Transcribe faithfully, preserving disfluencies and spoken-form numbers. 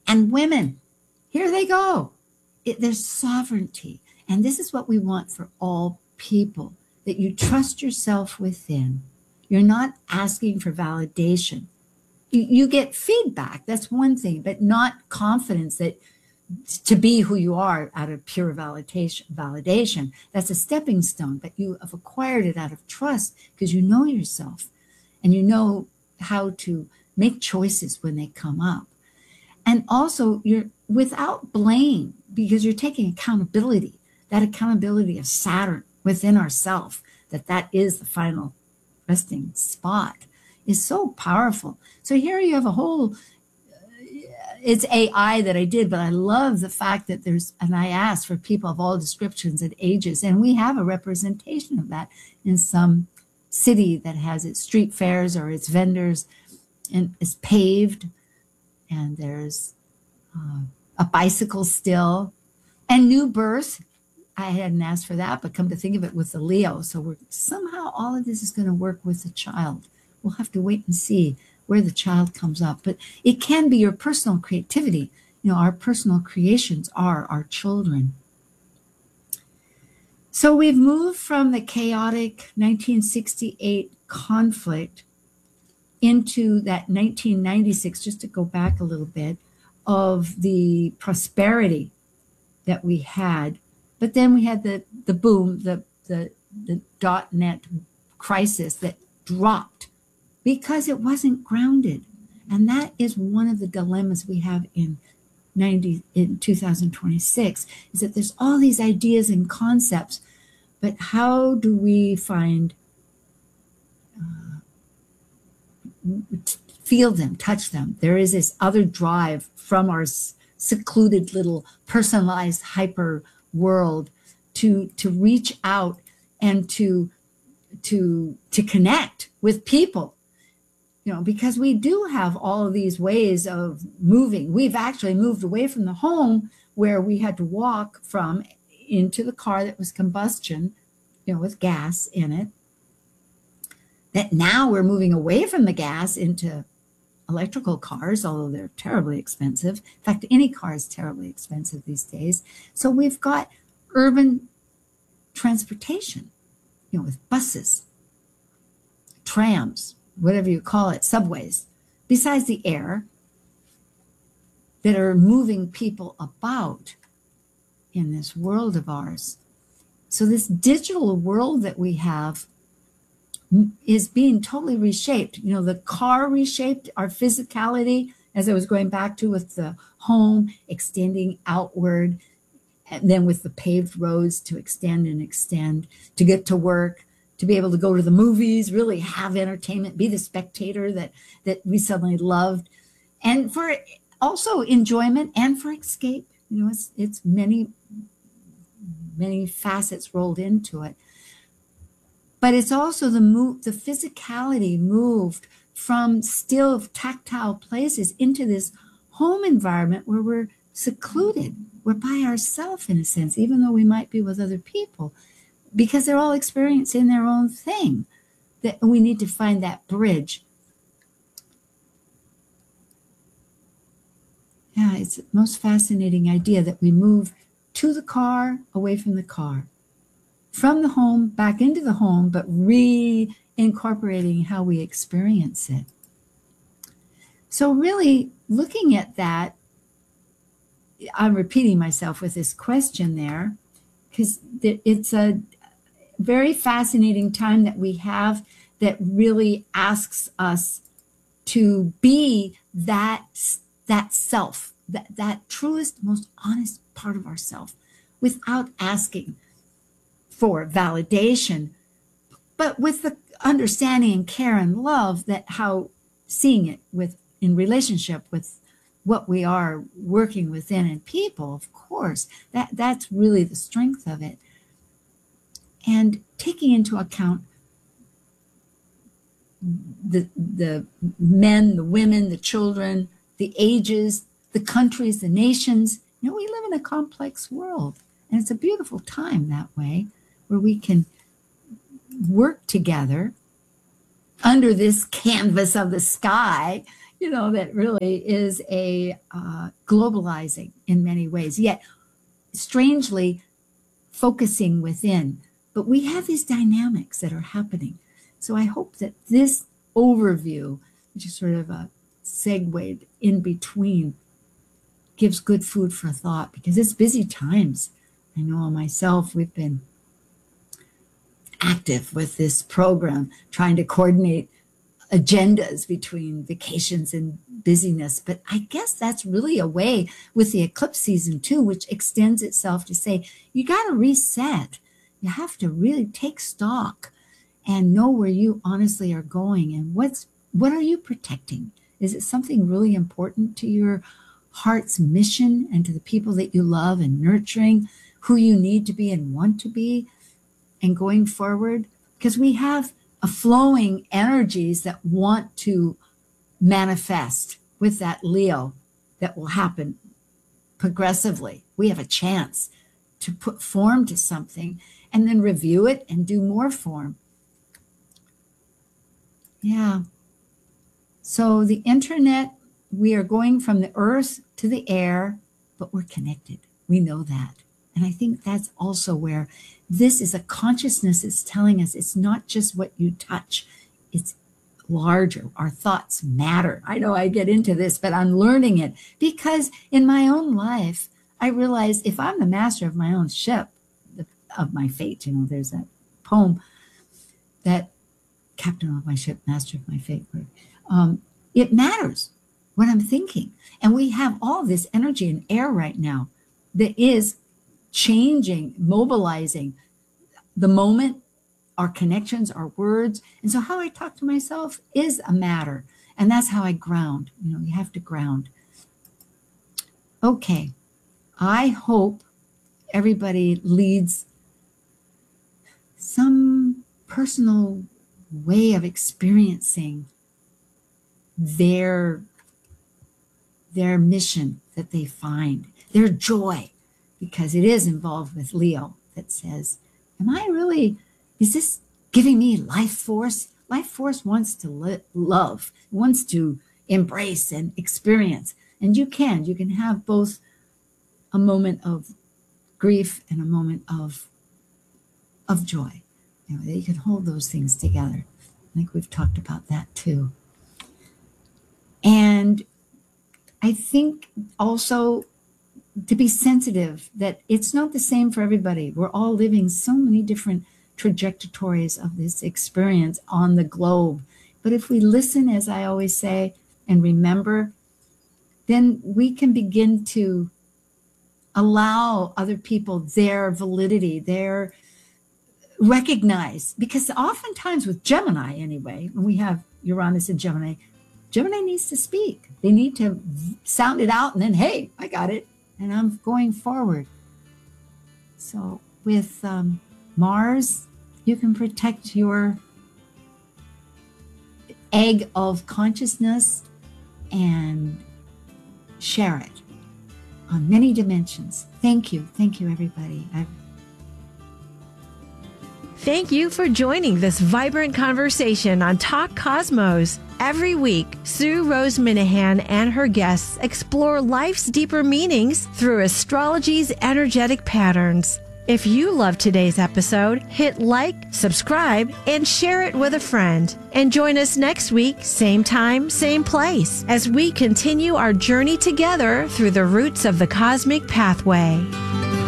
And women, here they go. It, there's sovereignty. And this is what we want for all people, that you trust yourself within. You're not asking for validation. You, you get feedback, that's one thing, but not confidence that to be who you are out of pure validation. Validation. That's a stepping stone, but you have acquired it out of trust because you know yourself and you know how to make choices when they come up. And also you're without blame because you're taking accountability, that accountability of Saturn within ourself, that that is the final resting spot is so powerful. So here you have a whole, it's A I that I did, but I love the fact that there's, and I asked for people of all descriptions and ages, and we have a representation of that in some city that has its street fairs or its vendors and is paved, and there's uh, a bicycle still, and new birth. I hadn't asked for that, but come to think of it with the Leo. So we're somehow all of this is going to work with the child. We'll have to wait and see where the child comes up. But it can be your personal creativity. You know, our personal creations are our children. So we've moved from the chaotic nineteen sixty-eight conflict into that nineteen ninety-six, just to go back a little bit, of the prosperity that we had. But then we had the, the boom, the, the, the dot net crisis that dropped because it wasn't grounded. And that is one of the dilemmas we have in ninety in two thousand twenty-six, is that there's all these ideas and concepts, but how do we find, uh, feel them, touch them? There is this other drive from our secluded little personalized hyper world to to reach out and to to to connect with people, you know, because we do have all of these ways of moving. We've actually moved away from the home where we had to walk from into the car that was combustion, you know, with gas in it, that now we're moving away from the gas into electrical cars, although they're terribly expensive. In fact, any car is terribly expensive these days. So we've got urban transportation, you know, with buses, trams, whatever you call it, subways, besides the air, that are moving people about in this world of ours. So this digital world that we have is being totally reshaped. You know, the car reshaped our physicality, as I was going back to with the home extending outward, and then with the paved roads to extend and extend, to get to work, to be able to go to the movies, really have entertainment, be the spectator that, that we suddenly loved, and for also enjoyment and for escape. You know, it's, it's many, many facets rolled into it. But it's also the move, the physicality moved from still tactile places into this home environment where we're secluded. We're by ourselves in a sense, even though we might be with other people, because they're all experiencing their own thing. That we need to find that bridge. Yeah, it's the most fascinating idea that we move to the car, away from the car, from the home back into the home, but re-incorporating how we experience it. So really looking at that, I'm repeating myself with this question there, because it's a very fascinating time that we have that really asks us to be that, that self, that, that truest, most honest part of ourself, without asking for validation, but with the understanding and care and love that how seeing it with in relationship with what we are working within and people, of course, that that's really the strength of it. And taking into account the the men, the women, the children, the ages, the countries, the nations. You know, we live in a complex world, and it's a beautiful time that way, where we can work together under this canvas of the sky, you know, that really is a uh, globalizing in many ways, yet strangely focusing within. But we have these dynamics that are happening. So I hope that this overview, which is sort of a segue in between, gives good food for thought, because it's busy times. I know myself, we've been active with this program, trying to coordinate agendas between vacations and busyness. But I guess that's really a way with the eclipse season too, which extends itself to say, you got to reset. You have to really take stock and know where you honestly are going, and what's, what are you protecting? Is it something really important to your heart's mission and to the people that you love, and nurturing who you need to be and want to be and going forward? Because we have a flowing energies that want to manifest with that Leo that will happen progressively. We have a chance to put form to something and then review it and do more form. Yeah. So the internet, we are going from the earth to the air, but we're connected. We know that. And I think that's also where this is a consciousness that's telling us it's not just what you touch, it's larger. Our thoughts matter. I know I get into this, but I'm learning it because in my own life, I realize if I'm the master of my own ship, the, of my fate, you know, there's that poem that captain of my ship, master of my fate, um, it matters what I'm thinking. And we have all this energy in air right now that is changing, mobilizing the moment, our connections, our words. And so how I talk to myself is a matter. And that's how I ground. You know, you have to ground. Okay. I hope everybody leads some personal way of experiencing their, their mission that they find, their joy, because it is involved with Leo that says, am I really, is this giving me life force? Life force wants to li- love, wants to embrace and experience. And you can, you can have both a moment of grief and a moment of, of joy. You know, you can hold those things together. I think we've talked about that too. And I think also to be sensitive that it's not the same for everybody. We're all living so many different trajectories of this experience on the globe. But if we listen, as I always say, and remember, then we can begin to allow other people their validity, their recognize, because oftentimes with Gemini anyway, when we have Uranus and Gemini, Gemini needs to speak. They need to sound it out and then, hey, I got it. And I'm going forward. So with um, Mars, you can protect your egg of consciousness and share it on many dimensions. Thank you. Thank you, everybody. I've Thank you for joining this vibrant conversation on Talk Cosmos. Every week, Sue Rose Minahan and her guests explore life's deeper meanings through astrology's energetic patterns. If you loved today's episode, hit like, subscribe, and share it with a friend. And join us next week, same time, same place, as we continue our journey together through the roots of the cosmic pathway.